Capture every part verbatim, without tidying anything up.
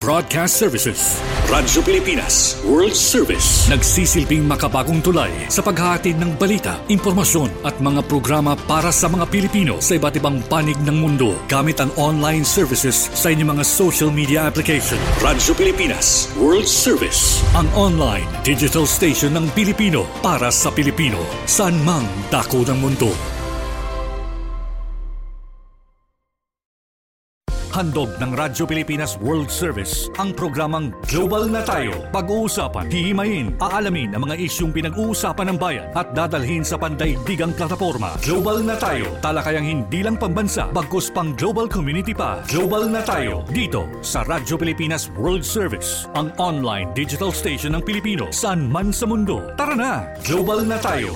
Broadcast Services, Radyo Pilipinas, World Service. Nagsisilbing makabagong tulay sa paghahatid ng balita, impormasyon at mga programa para sa mga Pilipino sa iba't ibang panig ng mundo gamit ang online services sa inyong mga social media application. Radyo Pilipinas, World Service, ang online digital station ng Pilipino para sa Pilipino, saan mang dako ng mundo. Handog ng Radyo Pilipinas World Service ang programang Global na Tayo. Pag-uusapan, hihimayin, aalamin ang mga isyung pinag-uusapan ng bayan at dadalhin sa pandaigdigang plataforma. Global na Tayo, talakayang hindi lang pambansa, bagkus pang global community pa. Global na Tayo, dito sa Radyo Pilipinas World Service, ang online digital station ng Pilipino saan man sa mundo. Tara na, Global na Tayo!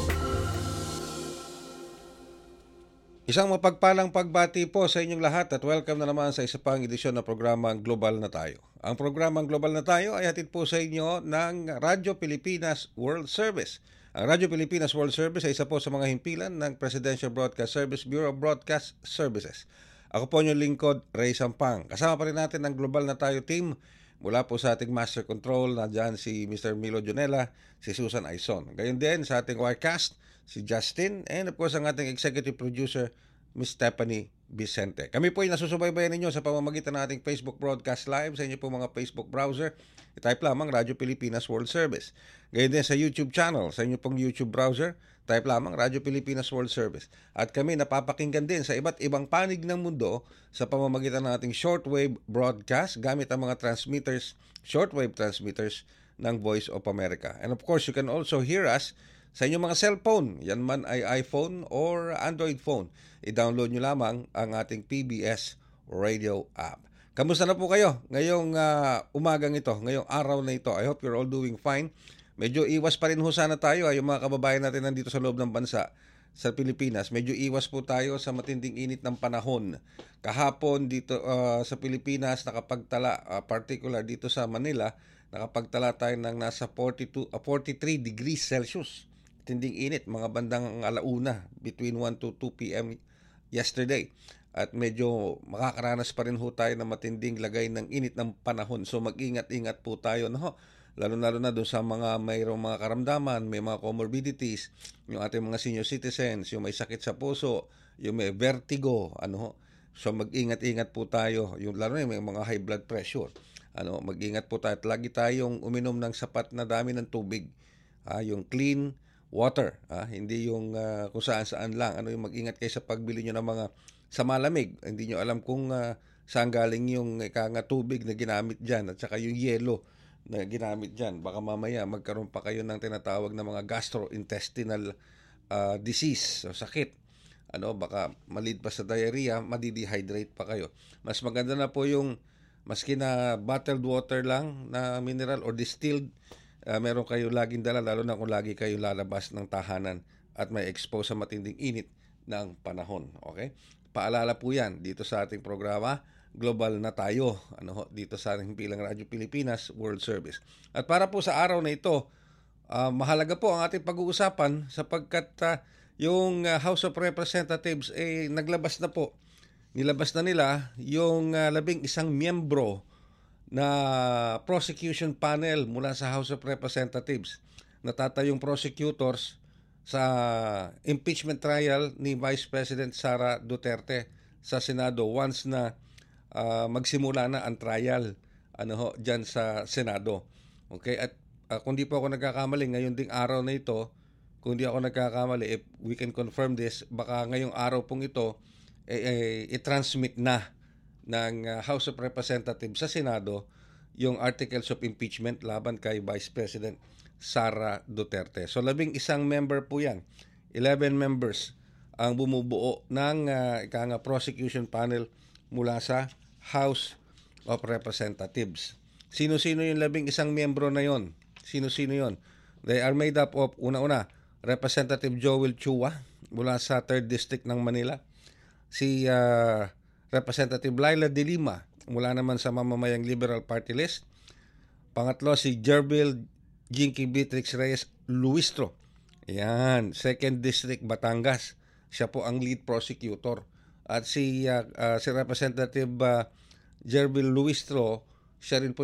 Isang mapagpalang pagbati po sa inyong lahat at welcome na naman sa isa pang edisyon ng programang Global na Tayo. Ang programang Global na Tayo ay hatid po sa inyo ng Radyo Pilipinas World Service. Ang Radyo Pilipinas World Service ay isa po sa mga himpilan ng Presidential Broadcast Service Bureau of Broadcast Services. Ako po inyong lingkod, Ray Sampang. Kasama pa rin natin ang Global na Tayo team mula po sa ating Master Control na dyan si Mister Milo Jonela, si Susan Aizon. Gayon din sa ating Wirecast, si Justin, and of course ang ating executive producer, Miss Stephanie Vicente. Kami po ay nasusubaybayan ninyo sa pamamagitan ng ating Facebook Broadcast Live sa inyo po mga Facebook browser. I-type lamang Radyo Pilipinas World Service. Gayon din sa YouTube channel, sa inyo pong YouTube browser, type lamang Radyo Pilipinas World Service. At kami napapakinggan din sa iba't ibang panig ng mundo sa pamamagitan ng ating shortwave broadcast gamit ang mga transmitters, shortwave transmitters ng Voice of America. And of course, you can also hear us sa inyong mga cellphone, yan man ay iPhone or Android phone. I-download nyo lamang ang ating P B S Radio app. Kamusta na po kayo ngayong uh, umagang ito, ngayong araw na ito? I hope you're all doing fine. Medyo iwas pa rin ho sana tayo, ay yung mga kababayan natin nandito sa loob ng bansa, sa Pilipinas. Medyo iwas po tayo sa matinding init ng panahon. Kahapon dito uh, sa Pilipinas, nakapagtala, uh, particular dito sa Manila, nakapagtala tayo ng nasa forty-two, uh, forty-three degrees Celsius. Tinding init, mga bandang alauna between one to two p.m. yesterday. At medyo makakaranas pa rin ho tayo ng matinding lagay ng init ng panahon. So mag-ingat-ingat po tayo, no? Lalo-lalo na doon sa mga mayroong mga karamdaman, may mga comorbidities, yung ating mga senior citizens, yung may sakit sa puso, yung may vertigo, ano ho. So mag-ingat-ingat po tayo, yung lalo na may mga high blood pressure. Ano, mag-ingat po tayo at lagi tayong uminom ng sapat na dami ng tubig. Ah, yung clean water, ah, hindi yung uh, kung saan-saan lang. Ano yung mag-ingat kayo sa pagbili nyo ng mga sa malamig. Hindi nyo alam kung uh, saan galing yung ikanga tubig na ginamit dyan at saka yung yelo na ginamit dyan. Baka mamaya magkaroon pa kayo ng tinatawag na mga gastrointestinal uh, disease o sakit. Ano, baka malid pa sa diarrhea, madidehydrate pa kayo. Mas maganda na po yung maski na bottled water lang na mineral or distilled, Uh, meron kayo laging dala, lalo na kung lagi kayo lalabas ng tahanan at may expose sa matinding init ng panahon. Okay? Paalala po yan dito sa ating programa, Global na Tayo, ano, dito sa ating Bilang Radyo Pilipinas World Service. At para po sa araw na ito, uh, mahalaga po ang ating pag-uusapan sapagkat uh, yung uh, House of Representatives eh, naglabas na po. Nilabas na nila yung uh, labing isang miyembro na prosecution panel mula sa House of Representatives. Natatayong prosecutors sa impeachment trial ni Vice President Sara Duterte sa Senado once na uh, magsimula na ang trial ano ho diyan sa Senado. Okay, at uh, kung di po ako nagkakamali ngayon ding araw na ito, kung di ako nagkakamali, if we can confirm this, baka ngayong araw pong ito eh, eh, i-transmit na ng uh, House of Representatives sa Senado yung articles of impeachment laban kay Vice President Sara Duterte. So labing isang member po yan. eleven members ang bumubuo ng uh, ikanga prosecution panel mula sa House of Representatives. Sino-sino yung labing isang membro na yon? Sino-sino yon? They are made up of, una-una, Representative Joel Chua mula sa third District ng Manila. Si uh, Representative Laila De Lima mula naman sa mamamayang Liberal Party List. Pangatlo, si Jerbil Jinky Beatrix Reyes Luistro. Yan, second District Batangas. Siya po ang lead prosecutor. At si uh, uh, si Representative uh, Jerbil Luistro, siya rin po